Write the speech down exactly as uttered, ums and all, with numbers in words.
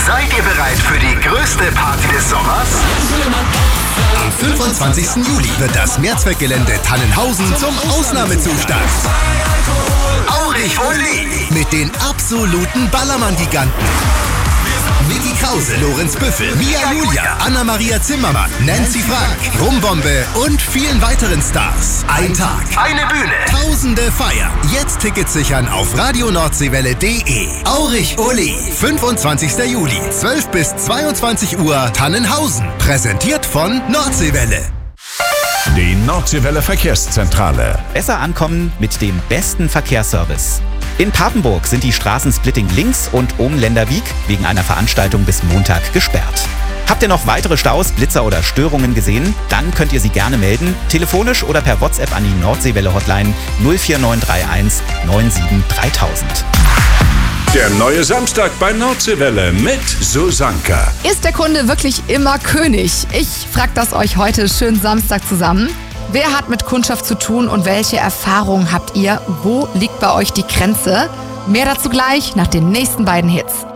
Seid ihr bereit für die größte Party des Sommers? Am fünfundzwanzigsten Juli wird das Mehrzweckgelände Tannenhausen zum Ausnahmezustand. Aurich Uli mit den absoluten Ballermann-Giganten. Vicky Krause, Lorenz Büffel, Mia Julia, Anna-Maria Zimmermann, Nancy Frank, Rumbombe und vielen weiteren Stars. Ein Tag, eine Bühne, tausende Feiern. Jetzt Tickets sichern auf radio nordseewelle punkt de. Aurich Uli, fünfundzwanzigsten Juli, zwölf bis zweiundzwanzig Uhr, Tannenhausen. Präsentiert von Nordseewelle. Die Nordseewelle Verkehrszentrale. Besser ankommen mit dem besten Verkehrsservice. In Papenburg sind die Straßen Splitting links und um Lenderwiek wegen einer Veranstaltung bis Montag gesperrt. Habt ihr noch weitere Staus, Blitzer oder Störungen gesehen? Dann könnt ihr sie gerne melden, telefonisch oder per WhatsApp an die Nordseewelle-Hotline null vier neun drei eins neun sieben dreitausend. Der neue Samstag bei Nordseewelle mit Susanka. Ist der Kunde wirklich immer König? Ich frag das euch heute schön Samstag zusammen. Wer hat mit Kundschaft zu tun und welche Erfahrungen habt ihr? Wo liegt bei euch die Grenze? Mehr dazu gleich nach den nächsten beiden Hits.